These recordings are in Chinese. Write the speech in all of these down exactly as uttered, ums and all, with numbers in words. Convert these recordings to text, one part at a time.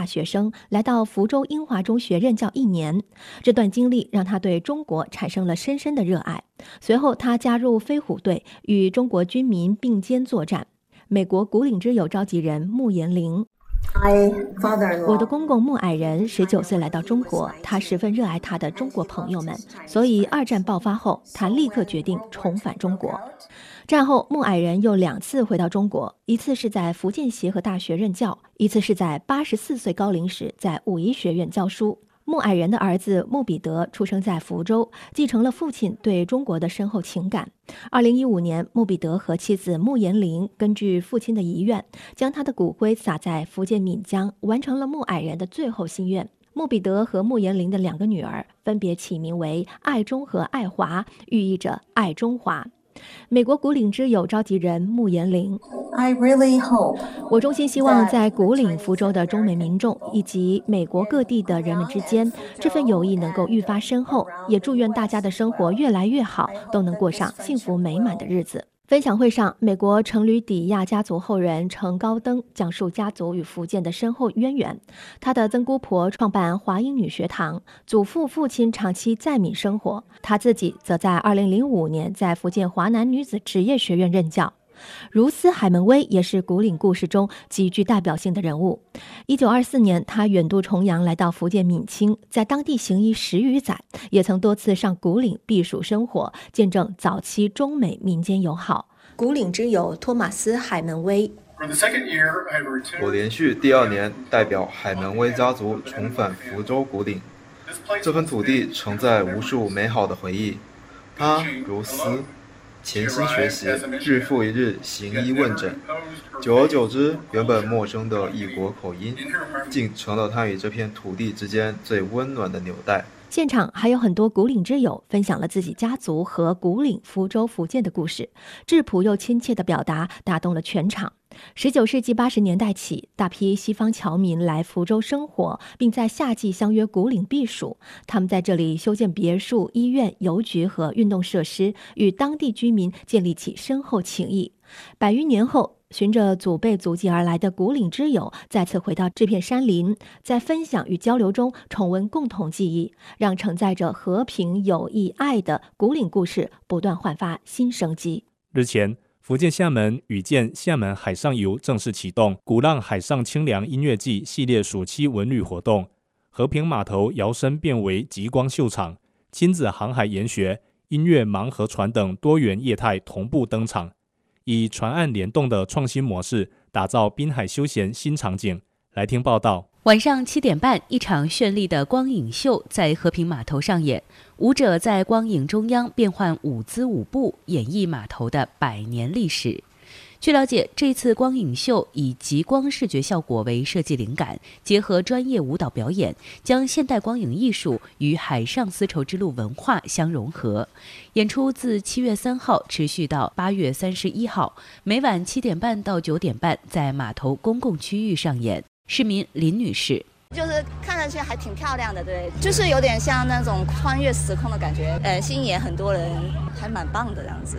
大学生，来到福州英华中学任教一年。这段经历让他对中国产生了深深的热爱。随后，他加入飞虎队，与中国军民并肩作战。美国古岭之友召集人穆延龄。我的公公穆矮人十九岁来到中国，他十分热爱他的中国朋友们，所以二战爆发后，他立刻决定重返中国。战后，穆矮人又两次回到中国，一次是在福建协和大学任教，一次是在八十四岁高龄时在武夷学院教书。穆矮人的儿子穆彼得出生在福州，继承了父亲对中国的深厚情感。二零一五年，穆彼得和妻子穆延龄根据父亲的遗愿，将他的骨灰撒在福建闽江，完成了穆矮人的最后心愿。穆彼得和穆延龄的两个女儿分别起名为爱中和爱华，寓意着爱中华。美国古岭之友召集人穆延龄 I really hope 我衷心希望在古岭、福州的中美民众以及美国各地的人们之间，这份友谊能够愈发深厚，也祝愿大家的生活越来越好，都能过上幸福美满的日子。分享会上，美国成吕底亚家族后人程高登讲述家族与福建的深厚渊源。他的曾姑婆创办华英女学堂，祖父父亲长期在闽生活，他自己则在二零零五年在福建华南女子职业学院任教。如斯海门威也是古岭故事中极具代表性的人物。一九二四年，他远渡重洋来到福建闽清，在当地行医十余载，也曾多次上古岭避暑生活，见证早期中美民间友好。古岭之友托马斯·海门威。 我连续第二年代表海门威家族重返福州古岭，这份土地承载无数美好的回忆。它如斯潜心学习，日复一日行医问诊，久而久之，原本陌生的异国口音，竟成了他与这片土地之间最温暖的纽带。 现场还有很多古岭之友分享了自己家族和古岭、福州、福建的故事，质朴又亲切的表达打动了全场。十九世纪八十年代起，大批西方侨民来福州生活，并在夏季相约古岭避暑。他们在这里修建别墅、医院、邮局和运动设施，与当地居民建立起深厚情谊。百余年后，循着祖辈足迹而来的古岭之友再次回到这片山林，在分享与交流中重温共同记忆，让承载着和平、友谊、爱的古岭故事不断焕发新生机。 日前，福建厦门雨见厦门海上游正式启动鼓浪海上清凉音乐季系列暑期文旅活动，和平码头摇身变为极光秀场，亲子航海研学、音乐盲盒船等多元业态同步登场，以船岸联动的创新模式打造滨海休闲新场景。来听报道。 晚上七点半，一场绚丽的光影秀在和平码头上演，舞者在光影中央变换舞姿舞步，演绎码头的百年历史。据了解，这次光影秀以极光视觉效果为设计灵感，结合专业舞蹈表演，将现代光影艺术与海上丝绸之路文化相融合。演出自七月三号持续到八月三十一号，每晚七点半到九点半在码头公共区域上演。市民林女士。 就是看上去还挺漂亮的，对，就是有点像那种穿越时空的感觉，呃，吸引很多人，还蛮棒的这样子。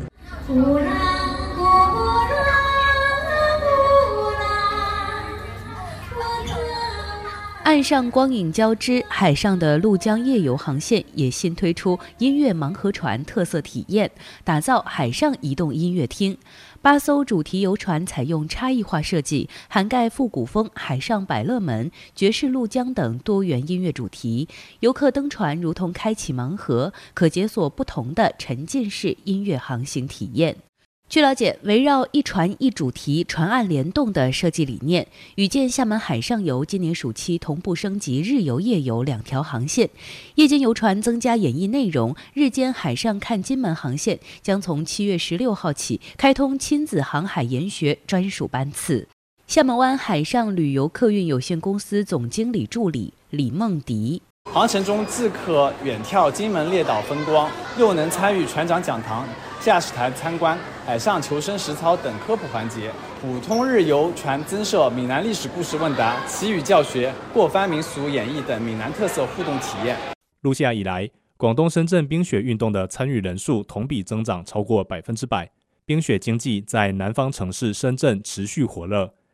岸上光影交织，海上的陆江夜游航线也新推出音乐盲盒船特色体验，打造海上移动音乐厅。八艘主题游船采用差异化设计，涵盖复古风、海上百乐门、爵士陆江等多元音乐主题。游客登船如同开启盲盒，可解锁不同的沉浸式音乐航行体验。据了解，围绕一船一主题、船岸联动的设计理念，雨见厦门海上游今年暑期同步升级日游、夜游两条航线。夜间游船增加演绎内容，日间海上看金门航线将从七月十六号起开通亲子航海研学专属班次。厦门湾海上旅游客运有限公司总经理助理李梦迪。 航程中既可远眺金门列岛风光，又能参与船长讲堂、驾驶台参观、海上求生实操等科普环节。普通日游船增设闽南历史故事问答、祈语教学、过番民俗演绎等闽南特色互动体验。 入夏以来，广东深圳冰雪运动的参与人数同比增长超过百分之百，冰雪经济在南方城市深圳持续火热。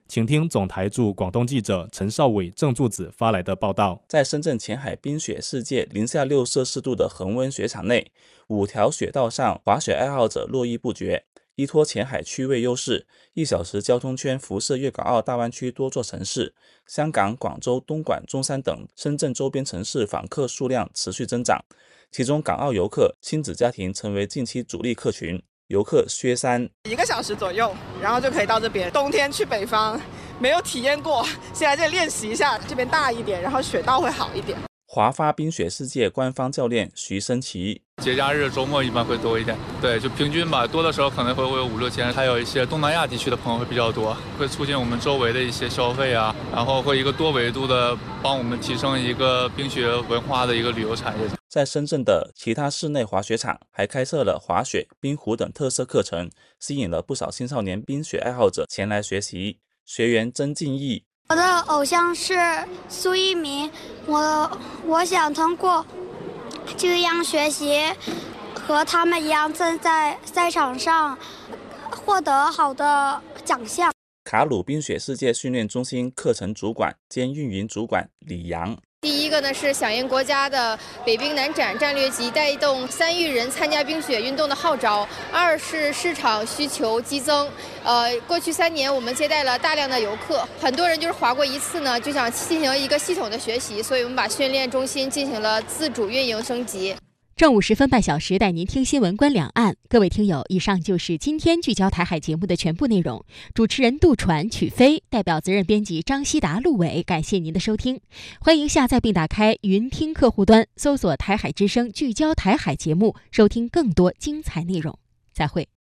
请听总台驻广东记者陈少伟、郑柱子发来的报道。 在深圳前海冰雪世界零下六摄氏度的恒温雪场内，五条雪道上滑雪爱好者络绎不绝。依托前海区位优势，一小时交通圈辐射粤港澳大湾区多座城市，香港、广州、东莞、中山等深圳周边城市访客数量持续增长，其中港澳游客、亲子家庭成为近期主力客群。游客薛山， 一个小时左右，然后就可以到这边。冬天去北方没有体验过，现在这里练习一下，这边大一点，然后雪道会好一点。 华发冰雪世界官方教练徐升旗， 节假日周末一般会多一点，对，就平均吧，多的时候可能会会有五六千，还有一些东南亚地区的朋友会比较多，会促进我们周围的一些消费啊，然后会一个多维度的帮我们提升一个冰雪文化的一个旅游产业。 在深圳的其他室内滑雪场还开设了滑雪、冰壶等特色课程，吸引了不少青少年冰雪爱好者前来学习。学员曾敬义， 我的偶像是苏一鸣，我我想通过这样学习，和他们一样站在赛场上获得好的奖项。 卡鲁冰雪世界训练中心课程主管兼运营主管李阳， 第一个呢是响应国家的北冰南展战略级，带动三亿人参加冰雪运动的号召；二是市场需求激增，呃，过去三年我们接待了大量的游客，很多人就是滑过一次呢，就想进行一个系统的学习，所以我们把训练中心进行了自主运营升级。 正午时分半小时带您听新闻观两岸。各位听友，以上就是今天聚焦台海节目的全部内容。主持人杜传、曲飞，代表责任编辑张希达、陆伟，感谢您的收听。欢迎下载并打开云听客户端，搜索台海之声聚焦台海节目，收听更多精彩内容。再会。